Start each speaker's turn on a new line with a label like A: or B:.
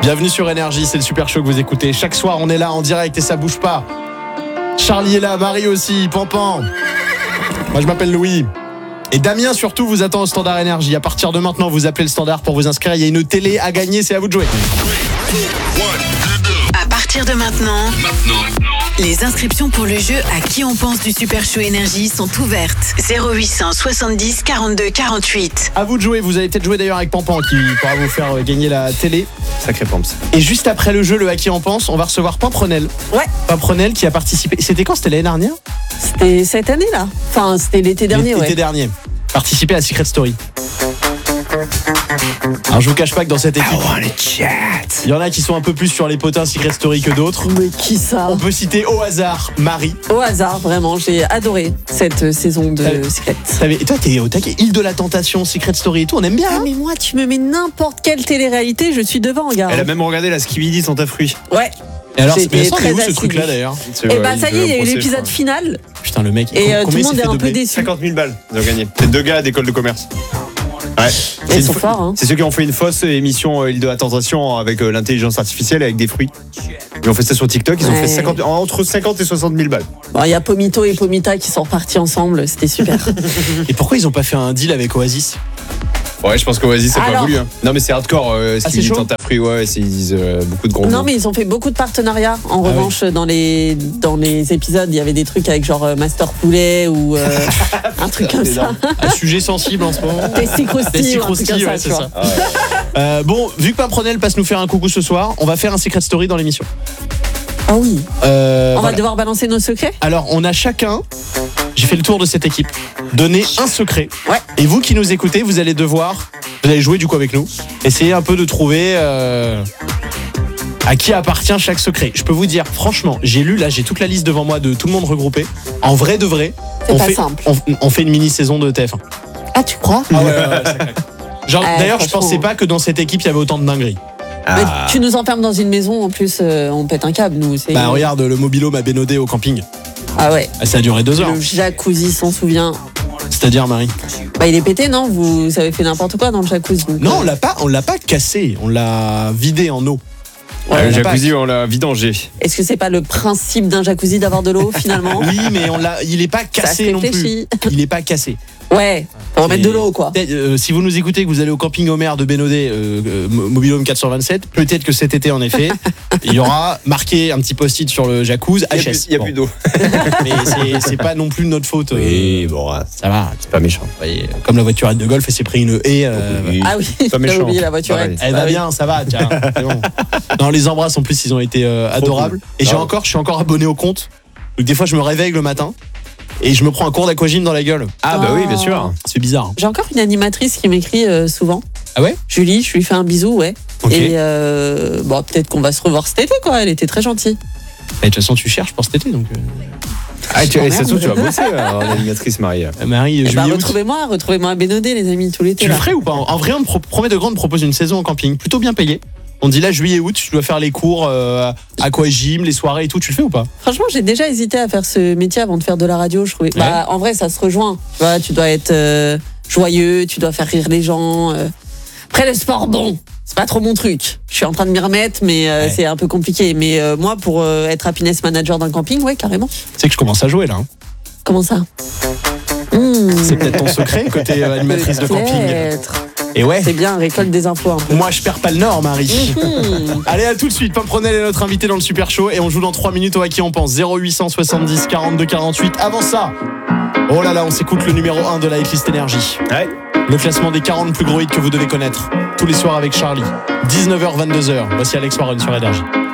A: Bienvenue sur Énergie, c'est le Super Show que vous écoutez. Chaque soir, on est là en direct et ça bouge pas. Charlie est là, Marie aussi, Pampan. Moi, je m'appelle Louis. Et Damien, surtout, vous attend au Standard Énergie. À partir de maintenant, vous appelez le Standard pour vous inscrire. Il y a une télé à gagner, c'est à vous de jouer.
B: À partir de maintenant, les inscriptions pour le jeu À qui on pense du Super Show Énergie sont ouvertes. 0800 70 42 48.
A: À vous de jouer, vous allez peut-être jouer d'ailleurs avec Pampan qui pourra vous faire gagner la télé.
C: Sacré Pamps.
A: Et juste après le jeu, le À qui on pense, on va recevoir Pimprenel.
D: Ouais.
A: Pimprenel qui a participé. C'était quand? C'était l'année dernière?
D: C'était cette année-là. Enfin, c'était l'été dernier,
A: L'été dernier. Participé à Secret Story. Alors je vous cache pas que dans cette équipe, il y en a qui sont un peu plus sur les potins Secret Story que d'autres.
D: Mais qui ça?
A: On peut citer au hasard Marie.
D: Au hasard, vraiment, j'ai adoré cette saison de Secret.
A: Et toi t'es au taquet, Île de la Tentation, Secret Story et tout, on aime bien.
D: Ah, mais moi, tu me mets n'importe quelle télé-réalité, je suis devant, gars.
C: Elle a même regardé la Skibidi sans ta fruit.
D: Ouais.
A: Et alors
D: J'étais
A: c'est
D: très
A: où ce
D: assidue.
A: truc là d'ailleurs?
D: Et bah ça y est, il y a eu l'épisode final.
A: Putain le mec.
D: Et tout
A: combien
D: le monde
A: il
D: est
A: s'est
D: un
A: fait
D: peu
A: doubler?
D: déçu.
C: 50 000 balles, ils ont gagné. C'est deux gars d'école de commerce. Ouais.
D: Ils sont forts, hein.
C: C'est ceux qui ont fait une fausse émission Île de la Tentation avec l'intelligence artificielle avec des fruits. Ils ont fait ça sur TikTok, ils ont fait entre 50 et 60 000 balles.
D: Bon, il y a Pomito et Pomita qui sont repartis ensemble, c'était super.
A: Et pourquoi ils ont pas fait un deal avec Oasis?
C: Ouais, je pense qu'Oasis c'est pas
D: Alors
C: voulu. Hein. Non mais c'est hardcore,
A: c'est chaud.
C: sans ta fruit, ouais, ils disent beaucoup de gros
D: Non
C: mots.
D: mais ils ont fait beaucoup de partenariats. En revanche, dans les épisodes, il y avait des trucs avec genre Master Poulet ou un truc comme ça.
A: Un sujet sensible en ce moment.
D: Tessie Crousty ou un truc comme ça,
A: ouais,
D: tu
A: c'est
D: vois.
A: ça. Bon, vu que Pimprenel passe nous faire un coucou ce soir, on va faire un Secret Story dans l'émission.
D: Ah oui. On va
A: Voilà.
D: devoir balancer nos secrets.
A: Alors, on a chacun, j'ai fait le tour de cette équipe, donné un secret.
D: Ouais.
A: Et vous qui nous écoutez, vous allez jouer du coup avec nous, essayer un peu de trouver à qui appartient chaque secret. Je peux vous dire, franchement, j'ai toute la liste devant moi de tout le monde regroupé. En vrai de vrai,
D: C'est pas simple.
A: on fait une mini-saison de TF1.
D: Ah, tu crois?
A: Ah ouais, ça claque. Genre, d'ailleurs, je
D: franchement.
A: pensais pas que dans cette équipe, il y avait autant de dingueries.
D: Mais tu nous enfermes dans une maison, en plus, on pète un câble, nous.
A: Bah regarde, le mobilo m'a bénodé au camping.
D: Ah ouais.
A: Ça a duré 2 heures.
D: Le jacuzzi s'en souvient.
A: C'est-à-dire, Marie?
D: Bah, il est pété, non? Vous avez fait n'importe quoi dans le jacuzzi. donc,
A: Non, on l'a pas cassé, on l'a vidé en eau.
C: Le
A: on l'a
C: jacuzzi, on l'a vidangé.
D: Est-ce que c'est pas le principe d'un jacuzzi d'avoir de l'eau, finalement?
A: Oui, mais il est pas cassé
D: se
A: non plus.
D: réfléchit.
A: Il est pas cassé.
D: Ouais, pour remettre de l'eau, quoi.
A: Si vous nous écoutez, que vous allez au camping Homer de Bénodet, Mobilhome 427, peut-être que cet été, en effet, il y aura marqué un petit post-it sur le jacuzzi HS.
C: Il y a plus d'eau.
A: Mais c'est pas non plus notre faute.
C: Oui, bon,
A: Ça va.
C: c'est pas méchant.
A: Vous voyez, comme la voiturette de golf, elle s'est pris une haie.
D: Ah oui,
C: Pas
D: j'ai
C: méchant.
D: oublié la voiturette.
A: Elle va bien, ça va, tiens. C'est bon. Non, les embrasses en plus, ils ont été adorables.
C: cool.
A: Et je
C: Bravo.
A: suis encore abonné au compte. Donc des fois, je me réveille le matin et je me prends un cours d'aquagym dans la gueule.
C: Ah bah oui, bien sûr.
A: C'est bizarre.
D: J'ai encore une animatrice qui m'écrit souvent.
A: Ah ouais?
D: Julie, je lui fais un bisou, ouais.
A: Ok.
D: Et bon, peut-être qu'on va se revoir cet été, quoi. Elle était très gentille.
A: Et de toute façon, tu cherches pour cet été, donc.
C: Ah, ça se trouve, tu vas
D: merde.
C: bosser, l'animatrice Marie.
A: Marie,
D: Eh ben,
A: juillet, août.
D: retrouvez-moi à Bénodet, les amis, tout l'été.
A: Tu le
D: là.
A: ferais ou pas? En vrai, on me promet de grand, on me propose une saison en camping, plutôt bien payée. On dit là, juillet, août, tu dois faire les cours aquagym, les soirées et tout. Tu le fais ou pas?
D: Franchement, j'ai déjà hésité à faire ce métier avant de faire de la radio, je trouvais. Bah, en vrai, ça se rejoint. Tu vois, tu dois être joyeux, tu dois faire rire les gens. Après, le sport, bon, c'est pas trop mon truc. Je suis en train de m'y remettre, mais c'est un peu compliqué. Mais moi, pour être happiness manager d'un camping, ouais, carrément.
A: Tu sais que je commence à jouer là. Hein.
D: Comment ça?
A: C'est peut-être ton secret côté animatrice de camping.
D: Peut-être.
A: Et ouais.
D: C'est bien, récolte des infos un peu.
A: Moi, je perds pas le nord, Marie.
D: Mhm.
A: Allez, à tout de suite. Pimprenel est notre invité dans le Super Show et on joue dans 3 minutes au À qui on pense. 0870 42 48. Avant ça, oh là là, on s'écoute le numéro 1 de la hitlist Énergie.
C: Ouais.
A: Le classement des 40 plus gros hits que vous devez connaître. Tous les soirs avec Charlie. 19h, 22h. Voici Alex Warren sur Énergie.